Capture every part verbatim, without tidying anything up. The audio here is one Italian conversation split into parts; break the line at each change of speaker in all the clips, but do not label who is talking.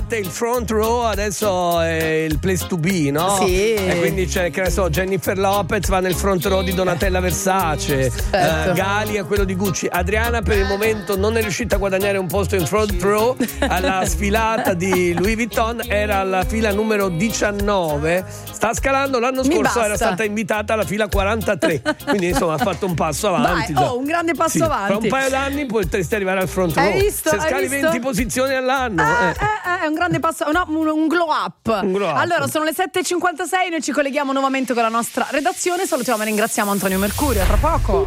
parte il front row, adesso è il place to be, no?
Sì.
E quindi c'è, che ne so, Jennifer Lopez va nel front row di Donatella Versace,
Certo.
uh, Gali è quello di Gucci. Adriana per il momento non è riuscita a guadagnare un posto in front row alla sfilata di Louis Vuitton, era alla fila numero diciannove, sta scalando, l'anno
Mi
scorso
basta.
era stata invitata alla fila quarantatré, quindi insomma ha fatto un passo avanti.
Vai,
già.
oh, un grande passo
Sì,
avanti.
Fra un paio d'anni potresti arrivare al front row.
Hai visto?
Se
Hai
scali
visto?
venti posizioni all'anno.
Eh,
eh.
eh, eh, è un grande passo, no, un, un glow up.
Un glow up.
Allora, sono le sette e cinquantasei, noi ci colleghiamo nuovamente con la nostra redazione. Salutiamo e ringraziamo Antonio Mercurio. A tra poco.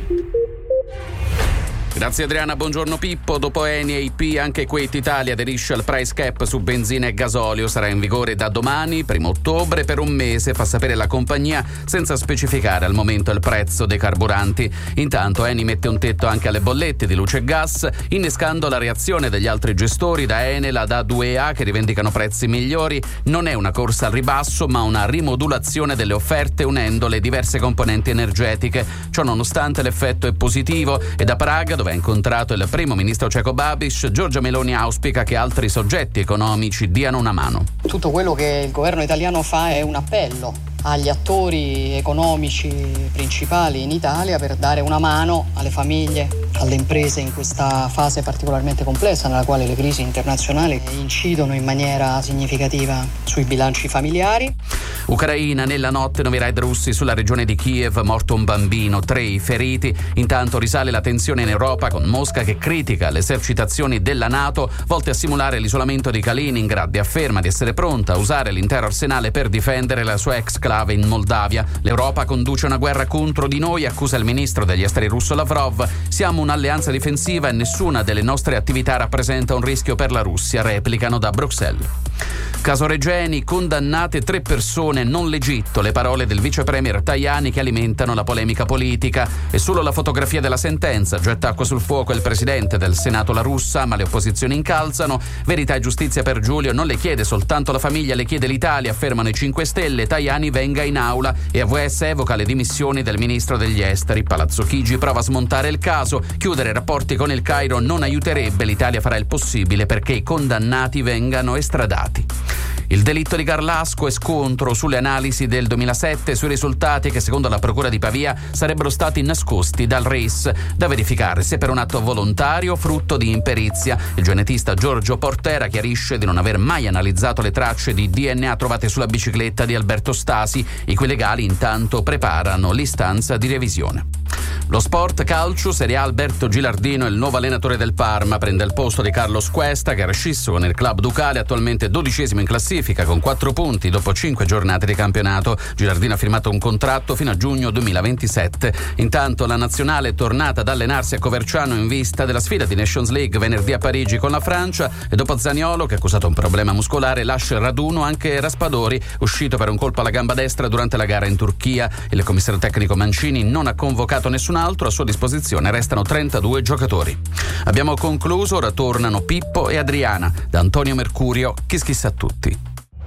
Grazie Adriana, buongiorno Pippo. Dopo Eni e I P anche Kuwait Italia aderisce al price cap su benzina e gasolio, sarà in vigore da domani, primo ottobre, per un mese, fa sapere la compagnia senza specificare al momento il prezzo dei carburanti. Intanto Eni mette un tetto anche alle bollette di luce e gas, innescando la reazione degli altri gestori, da Enel ad A due A, che rivendicano prezzi migliori. Non è una corsa al ribasso, ma una rimodulazione delle offerte unendo le diverse componenti energetiche. Ciò nonostante l'effetto è positivo e da Praga, dove ha incontrato il primo ministro ceco Babiš, Giorgia Meloni auspica che altri soggetti economici diano una mano.
Tutto quello che il governo italiano fa è un appello agli attori economici principali in Italia per dare una mano alle famiglie, alle imprese in questa fase particolarmente complessa nella quale le crisi internazionali incidono in maniera significativa sui bilanci familiari.
Ucraina, nella notte nuovi raid russi sulla regione di Kiev, morto un bambino, tre i feriti. Intanto risale la tensione in Europa con Mosca che critica le esercitazioni della NATO volte a simulare l'isolamento di Kaliningrad e afferma di essere pronta a usare l'intero arsenale per difendere la sua exclave in Moldavia. L'Europa conduce una guerra contro di noi, accusa il ministro degli esteri russo Lavrov. Siamo un'alleanza difensiva e nessuna delle nostre attività rappresenta un rischio per la Russia, replicano da Bruxelles. Caso Regeni, condannate tre persone, non l'Egitto, le parole del vice premier Tajani che alimentano la polemica politica. E solo la fotografia della sentenza getta acqua sul fuoco il presidente del Senato La Russa, ma le opposizioni incalzano. Verità e giustizia per Giulio non le chiede soltanto la famiglia, le chiede l'Italia, affermano i cinque Stelle. Tajani venga in aula e A V S evoca le dimissioni del ministro degli esteri. Palazzo Chigi prova a smontare il caso, chiudere i rapporti con il Cairo non aiuterebbe, l'Italia farà il possibile perché i condannati vengano estradati. Il delitto di Garlasco e scontro sulle analisi del duemilasette, sui risultati che secondo la procura di Pavia sarebbero stati nascosti dal R I S, da verificare se per un atto volontario o frutto di imperizia. Il genetista Giorgio Portera chiarisce di non aver mai analizzato le tracce di D N A trovate sulla bicicletta di Alberto Stasi, i cui legali intanto preparano l'istanza di revisione. Lo sport calcio, Serie A, Alberto Gilardino è il nuovo allenatore del Parma, prende il posto di Carlos Cuesta che era scisso con il club ducale, attualmente dodicesimo in classifica con quattro punti dopo cinque giornate di campionato. Gilardino ha firmato un contratto fino a giugno duemilaventisette. Intanto la nazionale è tornata ad allenarsi a Coverciano in vista della sfida di Nations League venerdì a Parigi con la Francia, e dopo Zaniolo, che ha accusato un problema muscolare, lascia il raduno anche Raspadori, uscito per un colpo alla gamba destra durante la gara in Turchia. Il commissario tecnico Mancini non ha convocato nessun altro, a sua disposizione restano trentadue giocatori. Abbiamo concluso, ora tornano Pippo e Adriana. Da Antonio Mercurio, Kiss Kiss a tutti.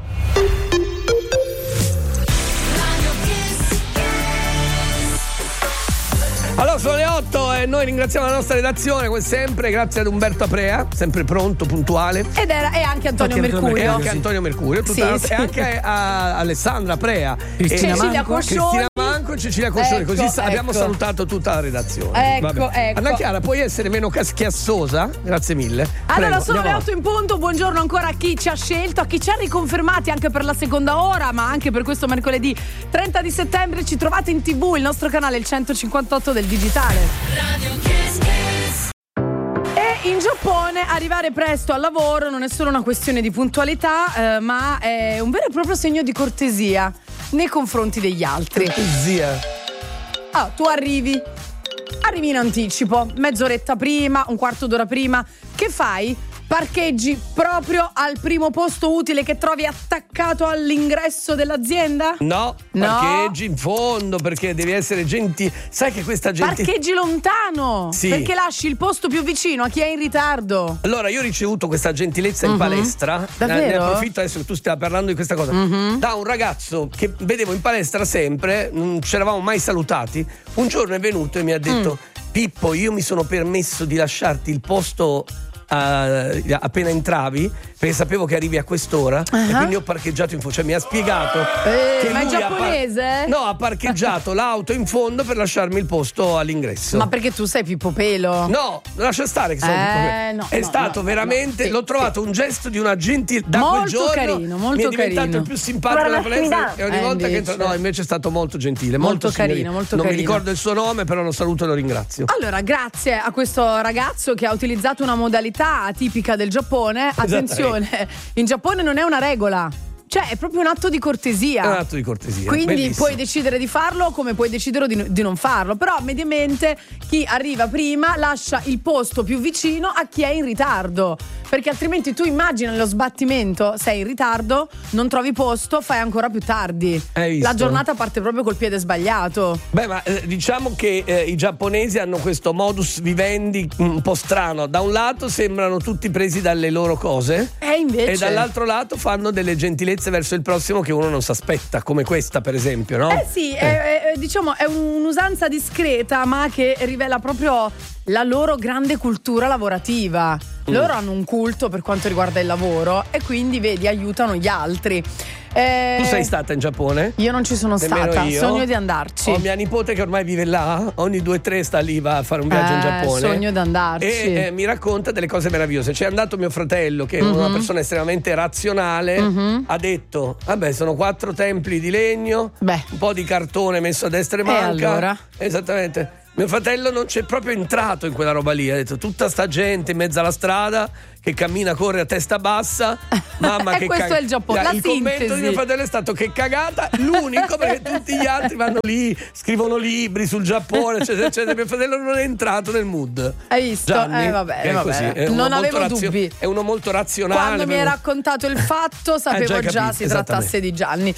Allora sono le otto e noi ringraziamo la nostra redazione come sempre, grazie ad Umberto Aprea, sempre pronto, puntuale,
Ed era e anche Antonio
e
Mercurio.
anche Antonio Mercurio, tutta
Sì,
la nostra-
sì.
e anche a Alessandra Aprea,
Cecilia
e-
Cecilia Coscioni.
Cristina Manco e Cecilia Coscioni,
Ecco,
così sa- abbiamo
ecco.
salutato tutta la redazione.
Ecco,
Vabbè.
ecco.
Anna Chiara, puoi essere meno schiassosa? Grazie mille.
Allora
Prego,
sono le
andiamo
otto in punto, buongiorno ancora a chi ci ha scelto, a chi ci ha riconfermati anche per la seconda ora, ma anche per questo mercoledì trenta di settembre. Ci trovate in tv, il nostro canale, il centocinquantotto del digitale. E in Giappone arrivare presto al lavoro non è solo una questione di puntualità, eh, ma è un vero e proprio segno di cortesia nei confronti degli altri.
Cortesia.
Ah, tu arrivi, arrivi in anticipo, mezz'oretta prima, un quarto d'ora prima. Che fai? Parcheggi proprio al primo posto utile che trovi attaccato all'ingresso dell'azienda?
No,
No.
parcheggi in fondo perché devi essere gentile. Sai che questa gente...
Parcheggi lontano,
Sì.
perché lasci il posto più vicino a chi è in ritardo.
Allora, io ho ricevuto questa gentilezza in
Mhm.
palestra.
Davvero?
Ne, ne approfitto adesso che tu stai parlando di questa cosa.
Mhm.
Da un ragazzo che vedevo in palestra sempre, non ci eravamo mai salutati. Un giorno è venuto e mi ha detto:
Mm.
Pippo, io mi sono permesso di lasciarti il posto eh, appena entravi perché sapevo che arrivi a quest'ora
uh-huh.
e quindi ho parcheggiato in fondo, cioè mi ha spiegato
eh,
che
ma è
lui
giapponese?
Ha par- no, ha parcheggiato l'auto in fondo per lasciarmi il posto all'ingresso.
Ma perché tu sei Pippo Pelo?
No, lascia stare che sono
eh, no,
è
no,
stato
no,
veramente
no, sì,
l'ho trovato
sì.
un gesto di una gentilezza da
molto
quel giorno
carino, molto
mi è diventato
carino.
il più simpatico della palestra e ogni
eh,
volta
invece.
che entro no invece è stato molto gentile,
molto,
molto
carino, molto
non
carino.
mi ricordo il suo nome, però lo saluto e lo ringrazio.
Allora, grazie a questo ragazzo che ha utilizzato una modalità tipica del Giappone. Attenzione, in Giappone non è una regola. Cioè è proprio un atto di cortesia.
È un atto di cortesia.
Quindi
bellissimo.
puoi decidere di farlo come puoi decidere di, di non farlo. Però mediamente chi arriva prima lascia il posto più vicino a chi è in ritardo. Perché altrimenti tu immagina lo sbattimento, sei in ritardo, non trovi posto, fai ancora più tardi.
Hai visto?
La giornata parte proprio col piede sbagliato.
Beh, ma eh, diciamo che eh, i giapponesi hanno questo modus vivendi un po' strano. Da un lato sembrano tutti presi dalle loro cose
E invece
e dall'altro lato fanno delle gentilezze verso il prossimo che uno non si aspetta, come questa per esempio, no?
Eh sì,
Eh.
È, è, diciamo è un'usanza discreta ma che rivela proprio la loro grande cultura lavorativa. Loro hanno un culto per quanto riguarda il lavoro e quindi vedi aiutano gli altri. Eh,
Tu sei stata in Giappone?
Io non ci sono
Nemmeno
stata,
io.
sogno di andarci.
Ho mia nipote che ormai vive là, ogni due o tre sta lì, va a fare un viaggio
Eh,
in Giappone.
sogno di andarci.
E eh, mi racconta delle cose meravigliose. C'è andato mio fratello, che è
Mhm.
una persona estremamente razionale,
Mhm.
ha detto: vabbè, sono quattro templi di legno,
Beh.
un po' di cartone messo a destra e manca.
allora?
Esattamente. Mio fratello non c'è proprio entrato in quella roba lì. Ha detto: tutta sta gente in mezzo alla strada che cammina, corre a testa bassa. Mamma
E
che
questo
cag-
è il Giappone, la
Il commento
sintesi.
di mio fratello è stato: che cagata, l'unico, perché tutti gli altri vanno lì, scrivono libri sul Giappone, eccetera, eccetera. Mio fratello non è entrato nel mood.
Hai visto?
Gianni,
Eh, va bene,
che è
va
così,
bene.
è uno
Non
molto
avevo
razio-
dubbi.
È uno molto razionale.
Quando mi hai
proprio.
raccontato il fatto sapevo
già
già,
capito,
si trattasse di Gianni.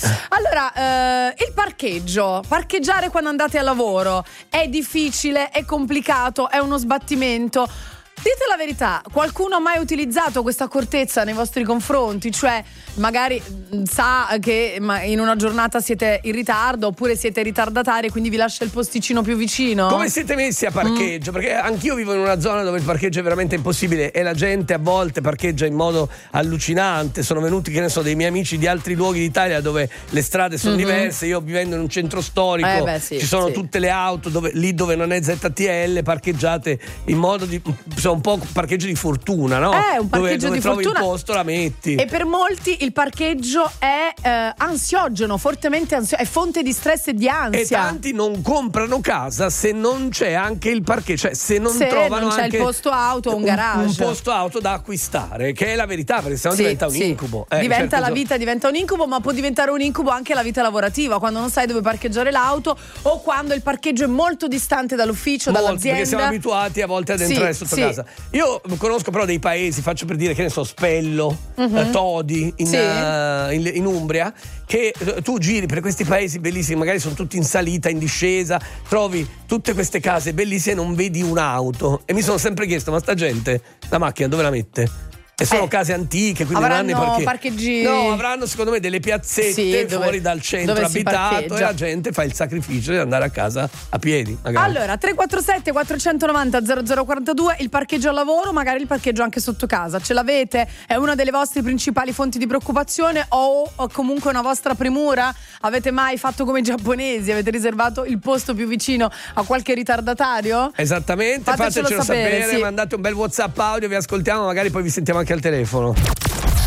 Allora, eh, il parcheggio, parcheggiare quando andate a lavoro è difficile, è complicato, è uno sbattimento. Dite la verità, qualcuno ha mai utilizzato questa accortezza nei vostri confronti? Cioè, magari mh, sa che ma in una giornata siete in ritardo oppure siete ritardatari e quindi vi lascia il posticino più vicino?
Come siete messi a parcheggio? Mm. Perché anch'io vivo in una zona dove il parcheggio è veramente impossibile e la gente a volte parcheggia in modo allucinante. Sono venuti, che ne so, dei miei amici di altri luoghi d'Italia dove le strade sono
Mhm.
diverse. Io vivendo in un centro storico,
Eh beh, sì,
ci sono
sì.
tutte le auto dove, lì dove non è Z T L parcheggiate in modo di insomma, un po' parcheggio di fortuna, no?
Eh, un
dove,
parcheggio
dove
di
trovi
fortuna.
il posto, la metti.
E per molti il parcheggio è eh, ansiogeno, fortemente ansio- è fonte di stress e di ansia.
E tanti non comprano casa se non c'è anche il parcheggio, cioè se non
Se
trovano
non c'è
anche
il posto auto o un garage.
un posto auto da acquistare, che è la verità, perché sennò
Sì,
diventa un
sì.
incubo. Eh,
diventa
certo,
la vita, diventa un incubo, ma può diventare un incubo anche la vita lavorativa, quando non sai dove parcheggiare l'auto o quando il parcheggio è molto distante dall'ufficio,
molto,
dall'azienda.
perché siamo abituati a volte ad entrare
Sì,
sotto
sì.
casa. Io conosco però dei paesi, faccio per dire, che ne so, Spello,
Mhm.
eh, Todi in,
Sì.
eh, in, in Umbria, che eh, tu giri per questi paesi bellissimi, magari sono tutti in salita, in discesa, trovi tutte queste case bellissime e non vedi un'auto. E mi sono sempre chiesto: ma sta gente la macchina dove la mette? E sono
Eh,
case antiche, quindi non hanno i
avranno
parcheggi.
parcheggi-
No, avranno secondo me delle piazzette
Sì, dove-
fuori dal centro
dove si
abitato e
parcheggia.
la gente fa il sacrificio di andare a casa a piedi, magari.
Allora, tre quattro sette quattrocentonovanta zero zero quarantadue, il parcheggio al lavoro, magari il parcheggio anche sotto casa. Ce l'avete? È una delle vostre principali fonti di preoccupazione o, o comunque una vostra premura? Avete mai fatto come i giapponesi? Avete riservato il posto più vicino a qualche ritardatario?
Esattamente,
Fatecelo
fatecelo sapere,
sapere, sì.
mandate un bel WhatsApp audio, vi ascoltiamo, magari poi vi sentiamo anche al telefono.